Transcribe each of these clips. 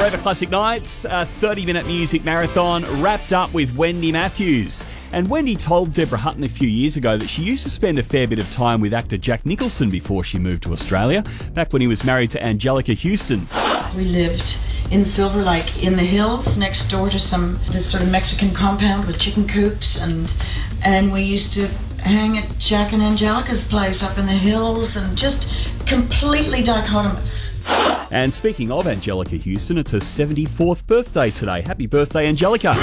Forever Classic Nights, a 30-minute music marathon wrapped up with Wendy Matthews. And Wendy told Deborah Hutton a few years ago that she used to spend a fair bit of time with actor Jack Nicholson before she moved to Australia, back when he was married to Angelica Houston. We lived in Silver Lake in the hills next door to this sort of Mexican compound with chicken coops, and we used to hang at Jack and Angelica's place up in the hills, and just completely dichotomous. And speaking of Angelica Houston, it's her 74th birthday today. Happy birthday, Angelica.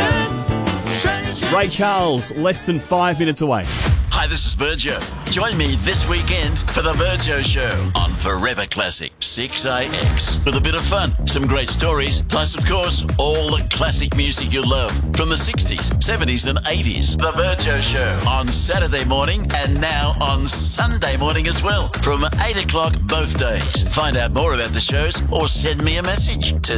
Ray Charles, less than 5 minutes away. Hi, this is Virgio. Join me this weekend for the Virgio Show on Forever Classic 6AX. With a bit of fun, some great stories, plus, of course, all the classic music you love from the 60s, 70s and 80s. The Virgio Show on Saturday morning and now on Sunday morning as well from 8 o'clock both days. Find out more about the shows or send me a message to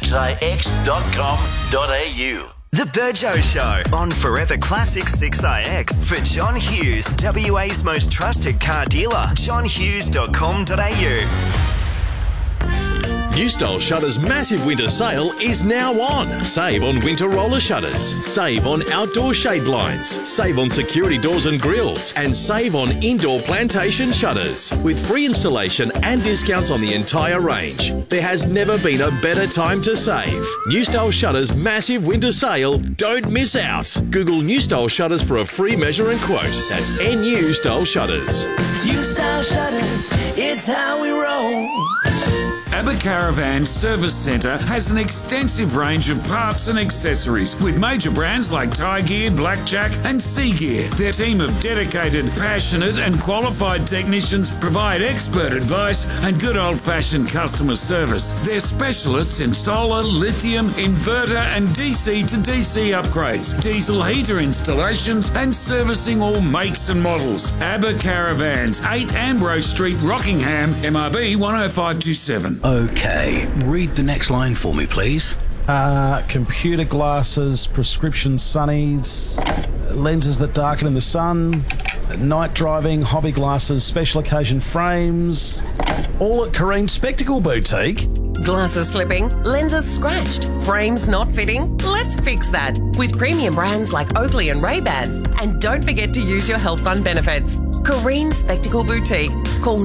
6ix.com.au. The Virgio Show on Forever Classic 6IX for John Hughes, WA's most trusted car dealer, johnhughes.com.au. New Style Shutters' massive winter sale is now on. Save on winter roller shutters, save on outdoor shade blinds, save on security doors and grills, and save on indoor plantation shutters. With free installation and discounts on the entire range. There has never been a better time to save. New Style Shutters' massive winter sale. Don't miss out. Google New Style Shutters for a free measure and quote. That's NU Style Shutters. New Style Shutters, it's how we roll. ABBA Caravan Service Centre has an extensive range of parts and accessories with major brands like Thai Gear, Blackjack and Sea Gear. Their team of dedicated, passionate and qualified technicians provide expert advice and good old-fashioned customer service. They're specialists in solar, lithium, inverter and DC to DC upgrades, diesel heater installations and servicing all makes and models. ABBA Caravans, 8 Ambrose Street, Rockingham, MRB 10527. Okay, read the next line for me, please. Computer glasses, prescription sunnies, lenses that darken in the sun, night driving, hobby glasses, special occasion frames, all at Careen Spectacle Boutique. Glasses slipping, lenses scratched, frames not fitting? Let's fix that with premium brands like Oakley and Ray-Ban. And don't forget to use your health fund benefits. Careen Spectacle Boutique. Call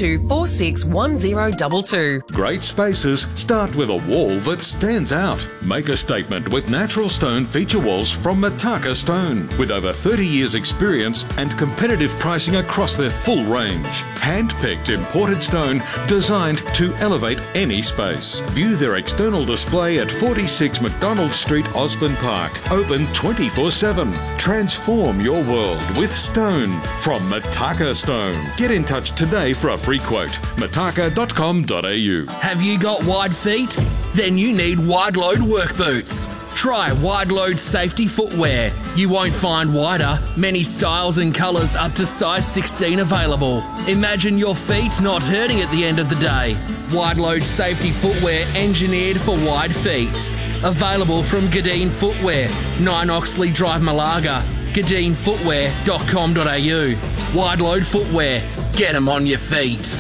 92461022. Great spaces start with a wall that stands out. Make a statement with natural stone feature walls from Mataka Stone. With over 30 years experience and competitive pricing across their full range. Hand-picked imported stone designed to elevate any space. View their external display at 46 McDonald Street, Osborne Park. Open 24/7. Transform your world with stone from Mataka Stone. Get in touch today for a free quote. mataka.com.au. Have you got wide feet? Then you need wide load work boots. Try Wide Load Safety Footwear. You won't find wider, many styles and colours up to size 16 available. Imagine your feet not hurting at the end of the day. Wide Load Safety Footwear engineered for wide feet. Available from Gadeen Footwear, 9 Oxley Drive, Malaga. GadeenFootwear.com.au. Wide Load Footwear. Get 'em on your feet.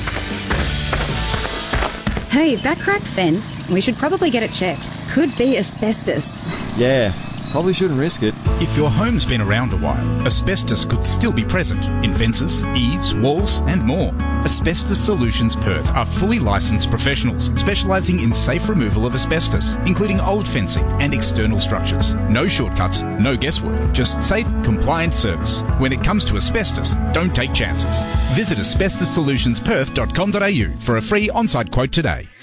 Hey, that cracked fence, we should probably get it checked. Could be asbestos. Yeah, probably shouldn't risk it. If your home's been around a while, asbestos could still be present in fences, eaves, walls and more. Asbestos Solutions Perth are fully licensed professionals specialising in safe removal of asbestos, including old fencing and external structures. No shortcuts, no guesswork, just safe, compliant service. When it comes to asbestos, don't take chances. Visit asbestossolutionsperth.com.au for a free on-site quote today.